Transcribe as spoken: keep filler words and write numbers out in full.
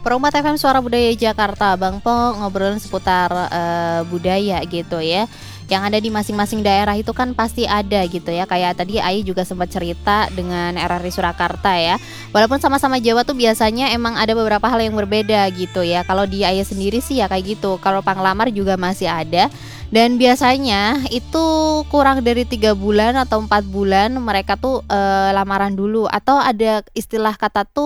Perumah T F M Suara Budaya Jakarta, Bang Po ngobrolin seputar, eee, budaya gitu ya, yang ada di masing-masing daerah itu kan pasti ada gitu ya, kayak tadi Ayi juga sempat cerita dengan R R I Surakarta ya. Walaupun sama-sama Jawa tuh biasanya emang ada beberapa hal yang berbeda gitu ya. Kalau di Ayi sendiri sih ya kayak gitu, kalau panglamar juga masih ada dan biasanya itu kurang dari tiga bulan atau empat bulan mereka tuh, eee, lamaran dulu atau ada istilah kata tuh